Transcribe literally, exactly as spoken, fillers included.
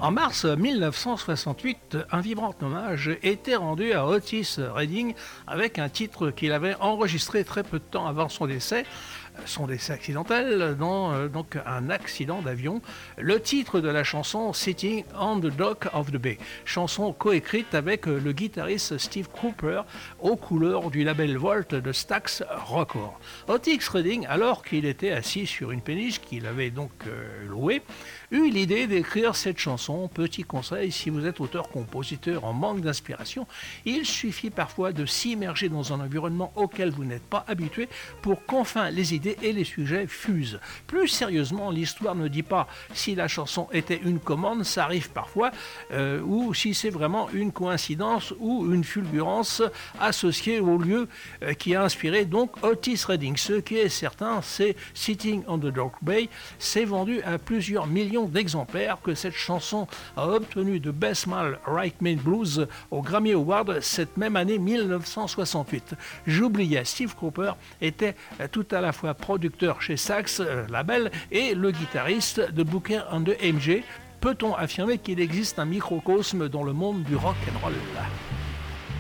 En mars mille neuf cent soixante-huit, un vibrant hommage était rendu à Otis Redding avec un titre qu'il avait enregistré très peu de temps avant son décès, son décès accidentel dans euh, donc un accident d'avion. Le titre de la chanson Sitting on the Dock of the Bay, chanson coécrite avec le guitariste Steve Cropper aux couleurs du label Volt de Stax Records. Otis Redding, alors qu'il était assis sur une péniche qu'il avait donc euh, louée, eut l'idée d'écrire cette chanson. Petit conseil, si vous êtes auteur-compositeur en manque d'inspiration, il suffit parfois de s'immerger dans un environnement auquel vous n'êtes pas habitué pour qu'enfin les idées et les sujets fusent. Plus sérieusement, l'histoire ne dit pas si la chanson était une commande, ça arrive parfois, euh, ou si c'est vraiment une coïncidence ou une fulgurance associée au lieu euh, qui a inspiré donc Otis Redding. Ce qui est certain, c'est Sitting on the Dark Bay, c'est vendu à plusieurs millions d'exemplaires, que cette chanson a obtenu de Best Male Right Main Blues au Grammy Award cette même année mille neuf cent soixante-huit. J'oubliais, Steve Cropper était tout à la fois producteur chez Stax euh, label et le guitariste de Booker and the M G. Peut-on affirmer qu'il existe un microcosme dans le monde du rock and roll?